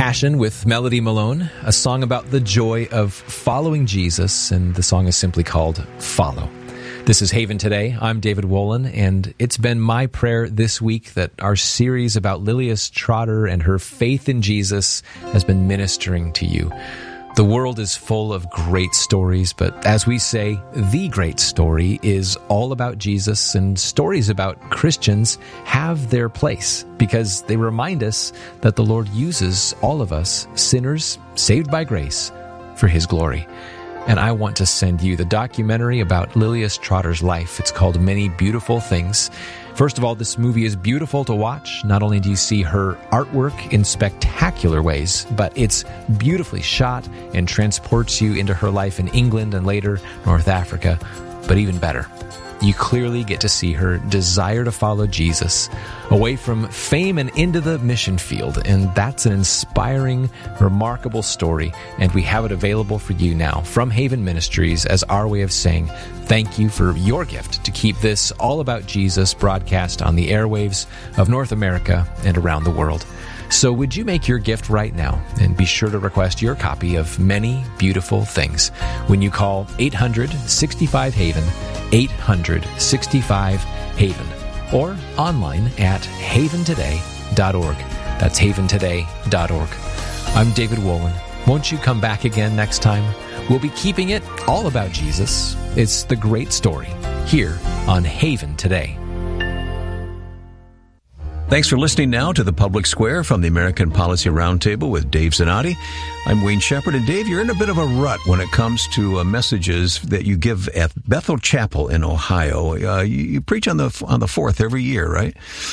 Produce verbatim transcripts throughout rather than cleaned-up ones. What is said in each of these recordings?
Passion with Melody Malone, a song about the joy of following Jesus, and the song is simply called Follow. This is Haven Today. I'm David Wolin, and it's been my prayer this week that our series about Lilias Trotter and her faith in Jesus has been ministering to you. The world is full of great stories, but as we say, the great story is all about Jesus, and stories about Christians have their place because they remind us that the Lord uses all of us, sinners saved by grace, for His glory. And I want to send you the documentary about Lilias Trotter's life. It's called Many Beautiful Things. First of all, this movie is beautiful to watch. Not only do you see her artwork in spectacular ways, but it's beautifully shot and transports you into her life in England and later North Africa. But even better, you clearly get to see her desire to follow Jesus away from fame and into the mission field. And that's an inspiring, remarkable story. And we have it available for you now from Haven Ministries as our way of saying thank you for your gift to keep this all about Jesus broadcast on the airwaves of North America and around the world. So would you make your gift right now and be sure to request your copy of Many Beautiful Things when you call eight hundred sixty-five Haven, eight hundred sixty-five Haven, or online at haven today dot org. That's haven today dot org. I'm David Wolin. Won't you come back again next time? We'll be keeping it all about Jesus. It's the great story here on Haven Today. Thanks for listening now to The Public Square from the American Policy Roundtable with Dave Zanotti. I'm Wayne Shepherd, and Dave, you're in a bit of a rut when it comes to uh, messages that you give at Bethel Chapel in Ohio. Uh, you, you preach on the on the fourth every year, right?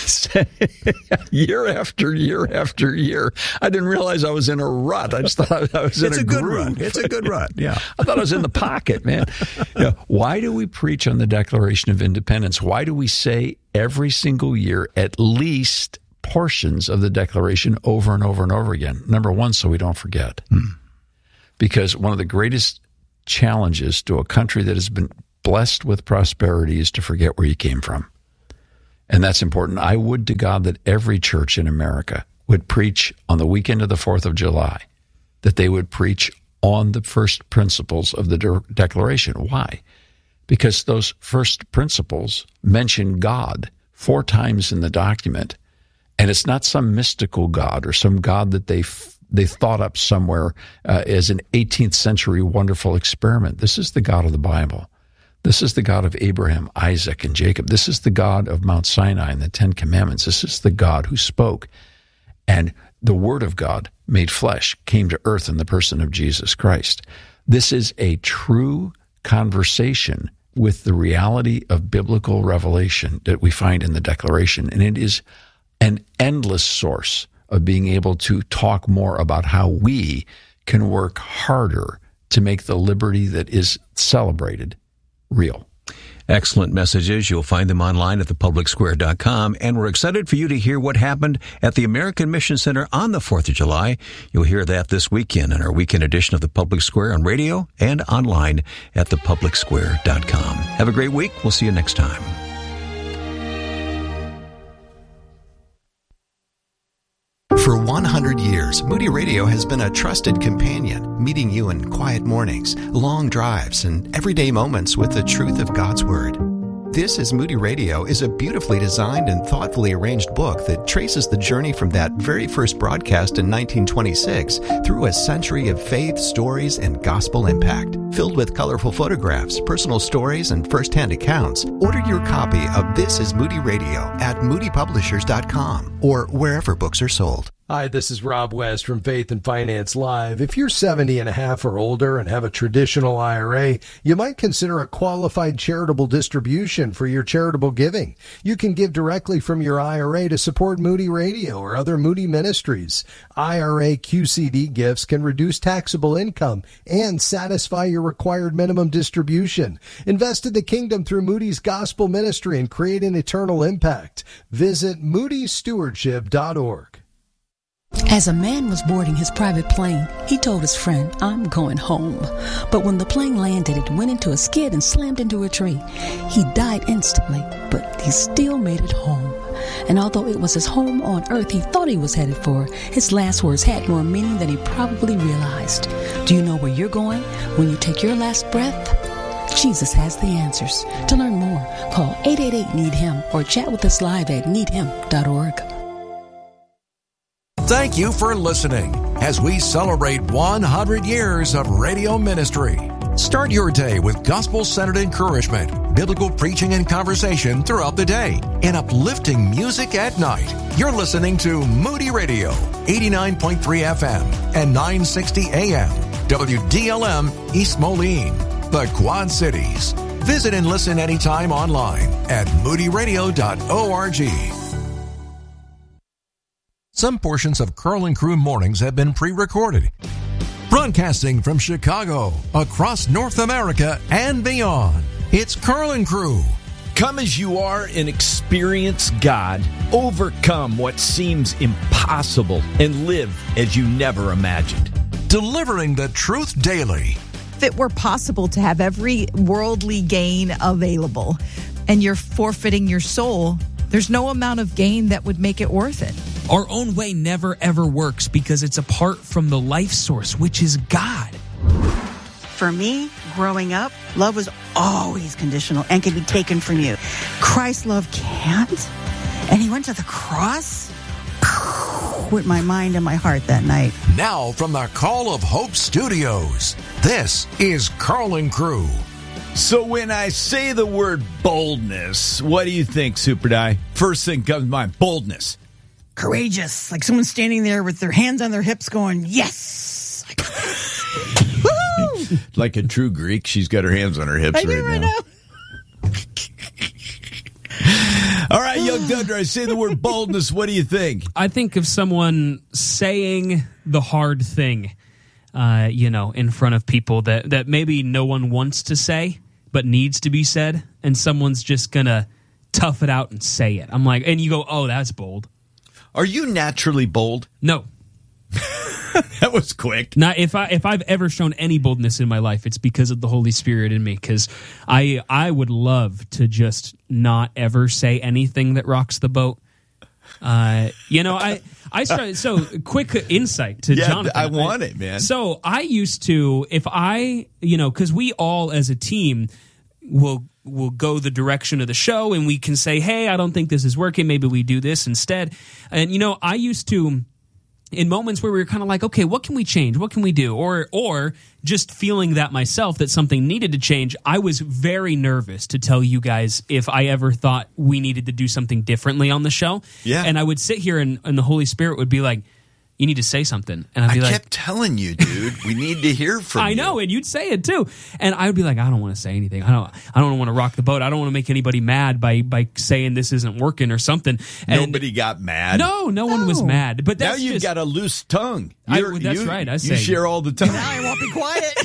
Year after year after year. I didn't realize I was in a rut. I just thought I was in it's a, a good groove. rut. It's a good rut, yeah. I thought I was in the pocket, man. Yeah. Why do we preach on the Declaration of Independence? Why do we say every single year at least portions of the Declaration over and over and over again? Number one, so we don't forget. Hmm. Because one of the greatest challenges to a country that has been blessed with prosperity is to forget where you came from. And that's important. I would to God that every church in America would preach on the weekend of the fourth of July, that they would preach on the first principles of the De- Declaration. Why? Because those first principles mention God four times in the document, and it's not some mystical God or some God that they they thought up somewhere uh, as an eighteenth century wonderful experiment. This is the God of the Bible. This is the God of Abraham, Isaac, and Jacob. This is the God of Mount Sinai and the Ten Commandments. This is the God who spoke. And the Word of God made flesh, came to earth in the person of Jesus Christ. This is a true conversation with the reality of biblical revelation that we find in the Declaration. And it is an endless source of being able to talk more about how we can work harder to make the liberty that is celebrated real. Excellent messages. You'll find them online at the public square dot com. And we're excited for you to hear what happened at the American Mission Center on the fourth of July. You'll hear that this weekend in our weekend edition of The Public Square on radio and online at the public square dot com. Have a great week. We'll see you next time. For one hundred years, Moody Radio has been a trusted companion, meeting you in quiet mornings, long drives, and everyday moments with the truth of God's Word. This is Moody Radio is a beautifully designed and thoughtfully arranged book that traces the journey from that very first broadcast in nineteen twenty-six through a century of faith, stories, and gospel impact. Filled with colorful photographs, personal stories, and first-hand accounts, order your copy of This is Moody Radio at moody publishers dot com or wherever books are sold. Hi, this is Rob West from Faith and Finance Live. If you're seventy and a half or older and have a traditional I R A, you might consider a qualified charitable distribution for your charitable giving. You can give directly from your I R A to support Moody Radio or other Moody ministries. I R A Q C D gifts can reduce taxable income and satisfy your required minimum distribution. Invest in the kingdom through Moody's gospel ministry and create an eternal impact. Visit moody stewardship dot org. As a man was boarding his private plane, he told his friend, "I'm going home." But when the plane landed, it went into a skid and slammed into a tree. He died instantly, but he still made it home. And although it was his home on earth he thought he was headed for, his last words had more meaning than he probably realized. Do you know where you're going when you take your last breath? Jesus has the answers. To learn more, call eight eight eight, need him or chat with us live at need him dot org. Thank you for listening as we celebrate one hundred years of radio ministry. Start your day with gospel-centered encouragement, biblical preaching and conversation throughout the day, and uplifting music at night. You're listening to Moody Radio, eighty-nine point three F M and nine sixty A M, W D L M East Moline, the Quad Cities. Visit and listen anytime online at moody radio dot org. Some portions of Carl and Crew Mornings have been pre-recorded. Broadcasting from Chicago, across North America, and beyond, it's Carl and Crew. Come as you are and experience God. Overcome what seems impossible and live as you never imagined. Delivering the truth daily. If it were possible to have every worldly gain available and you're forfeiting your soul, there's no amount of gain that would make it worth it. Our own way never ever works because it's apart from the life source, which is God. For me, growing up, love was always conditional and could be taken from you. Christ's love can't. And he went to the cross with my mind and my heart that night. Now from the Call of Hope Studios, this is Carl and Crew. So when I say the word boldness, what do you think, Super Di? First thing comes to mind, boldness. Courageous, like someone standing there with their hands on their hips going, yes! Woo! Like a true Greek, she's got her hands on her hips I right, do right now. now. All right, young Dundra, I say the word boldness. What do you think? I think of someone saying the hard thing, uh, you know, in front of people that, that maybe no one wants to say, but needs to be said, and someone's just going to tough it out and say it. I'm like, and you go, oh, that's bold. Are you naturally bold? No. That was quick. Not if I if I've ever shown any boldness in my life, it's because of the Holy Spirit in me. Because I I would love to just not ever say anything that rocks the boat. Uh, you know, I I started so quick insight to yeah, Jonathan. I want it, man. So I used to, if I you know, because we all as a team will. We'll go the direction of the show and we can say, hey, I don't think this is working. Maybe we do this instead. And, you know, I used to, in moments where we were kind of like, okay, what can we change? What can we do? Or, or just feeling that myself, that something needed to change, I was very nervous to tell you guys if I ever thought we needed to do something differently on the show. Yeah. And I would sit here and, and the Holy Spirit would be like, you need to say something. And I'd be I like, kept telling you, dude, we need to hear from I you. know, and you'd say it too. And I would be like, I don't want to say anything. I don't I don't want to rock the boat. I don't want to make anybody mad by by saying this isn't working or something. And nobody got mad. No, no, no one was mad. But that's now you've just, got a loose tongue. I, You're, that's you, right. I you say share all the time. Now I won't be quiet.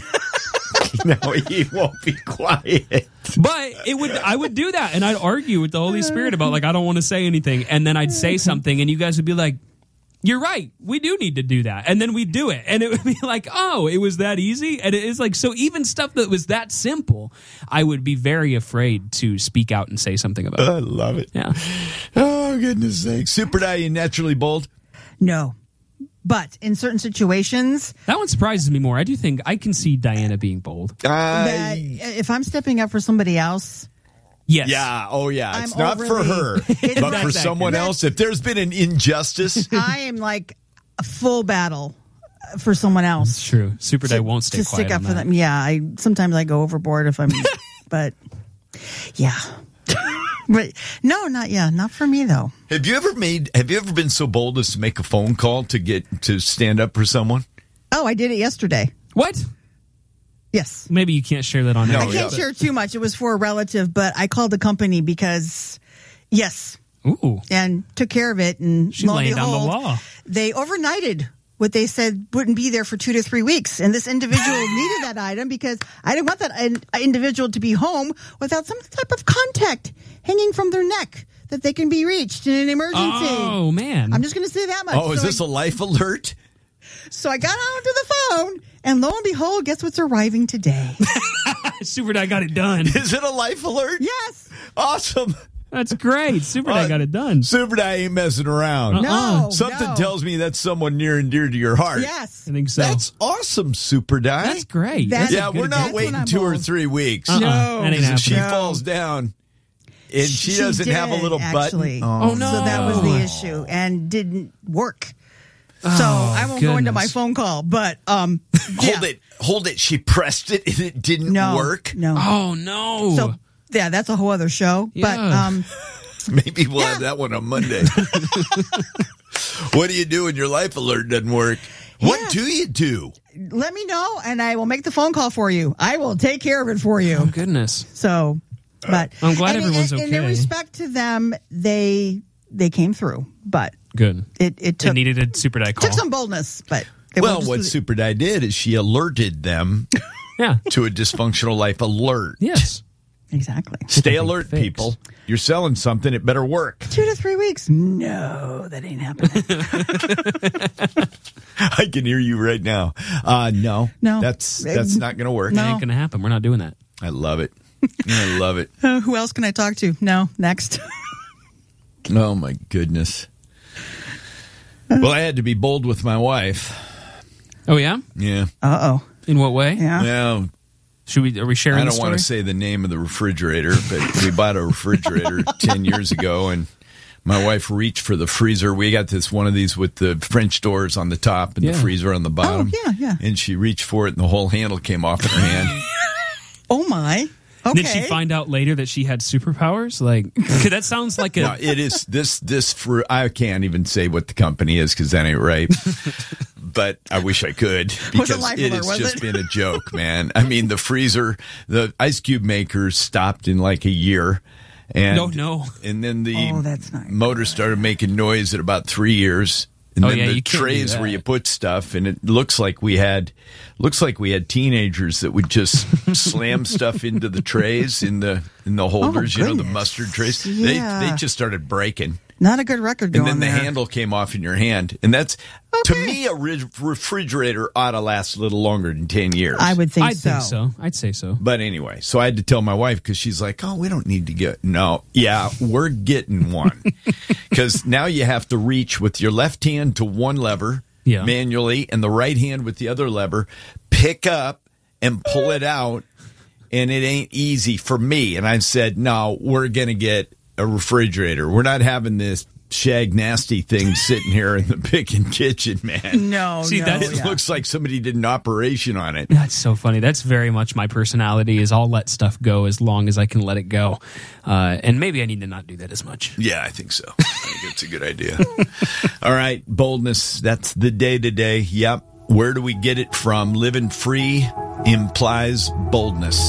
No, he won't be quiet. But it would I would do that and I'd argue with the Holy Spirit about like I don't want to say anything, and then I'd say something and you guys would be like, you're right. We do need to do that. And then we do it. And it would be like, oh, it was that easy? And it is like, so even stuff that was that simple, I would be very afraid to speak out and say something about. I love it. Yeah. Oh, goodness sakes. Super Di, you naturally bold? No. But in certain situations... That one surprises me more. I do think I can see Diana being bold. Uh, that if I'm stepping up for somebody else... Yes. Yeah. Oh, yeah. It's I'm not overly- for her, but for someone else. If there's been an injustice, I am like a full battle for someone else. It's true. Super Di won't stay to quiet stick up on for that. them. Yeah. I sometimes I go overboard if I'm, but yeah. But no, not yeah, not for me though. have you ever made? Have you ever been so bold as to make a phone call to get to stand up for someone? Oh, I did it yesterday. What? Yes. Maybe you can't share that on No, air. I can't share too much. It was for a relative, but I called the company because, yes, Ooh. and took care of it. And She's lo and laying down the behold, law. They overnighted what they said wouldn't be there for two to three weeks. And this individual needed that item because I didn't want that in- individual to be home without some type of contact hanging from their neck that they can be reached in an emergency. Oh, man. I'm just going to say that much. Oh, is So this I, a life alert? So I got onto the phone, and lo and behold, guess what's arriving today? Super Di got it done. Is it a life alert? Yes. Awesome. That's great. Super Dad Uh, got it done. Super Dad ain't messing around. No, Something no. tells me that's someone near and dear to your heart. Yes. I think so. That's awesome, Super Dad. That's great. That's That's a yeah, good we're not That's waiting when I'm two or bold. three weeks. Uh-uh. No. That ain't If she happening. falls down and she, She doesn't have a did, little actually. button. Oh, no. So that was the issue and didn't work. So I won't go into my goodness. phone call, but um, Hold yeah. it. Hold it. She pressed it and it didn't No, work. No. Oh, no. So yeah, that's a whole other show. But Yeah. um, Maybe we'll Yeah. have that one on Monday. What do you do when your life alert doesn't work? What Yeah. do you do? let me know, and I will make the phone call for you. I will take care of it for you. oh, goodness. So, but I'm glad and, everyone's and, and in okay. respect to them, they they came through, but Good. it it took It needed a Super Dad call. took some boldness. But they Well, were just- what Super Dad did is she alerted them Yeah. to a dysfunctional life alert. Yes. exactly Stay big alert, fix. people. You're selling something, it better work. two to three weeks. No, that ain't happening. I can hear you right now. Uh, no, No. that's that's not going to work. That ain't going to happen. We're not doing that. I love it. I love it. Uh, who else can I talk to? No, next. Oh my goodness. Well, I had to be bold with my wife. Oh, yeah? Yeah. Uh oh. In what way? Yeah. Well, Should we, are we sharing I the don't story? want to say the name of the refrigerator, but we bought a refrigerator ten years ago, and my wife reached for the freezer. We got this one of these with the French doors on the top and Yeah. the freezer on the bottom. Oh, yeah, yeah. And she reached for it, and the whole handle came off in her hand. Oh my. Okay. Did she find out later that she had superpowers? Like, 'cause that sounds like a. No, it is this this for I can't even say what the company is because that ain't right. But I wish I could because Life it Alert, has was just it? been a joke, man. I mean, the freezer, the ice cube makers stopped in like a year, and No, no. and then the Oh, that's not motor started making noise at about three years. And Oh, then yeah, the you can't do trays that. where you put stuff, and it looks like we had looks like we had teenagers that would just slam stuff into the trays in the in the holders, you know, the goodness. mustard trays. Yeah. They they just started breaking. Not a good record And going then the there. handle came off in your hand. And that's, to Okay. me, a re- refrigerator ought to last a little longer than ten years. I would think I'd so. think so. I'd say so. But anyway, so I had to tell my wife because she's like, oh, we don't need to get, no. Yeah, we're getting one. Because now you have to reach with your left hand to one lever Yeah. manually and the right hand with the other lever, pick up and pull it out. And it ain't easy for me. And I said, no, we're going to get a refrigerator. We're not having this shag nasty thing sitting here in the picking kitchen, man. No, See, no, that's- It yeah. looks like somebody did an operation on it. That's so funny. That's very much my personality. Is I'll let stuff go as long as I can let it go, uh, and maybe I need to not do that as much. Yeah, I think so. I think it's a good idea. All right, boldness. That's the day to day. Yep. Where do we get it from? Living free implies boldness.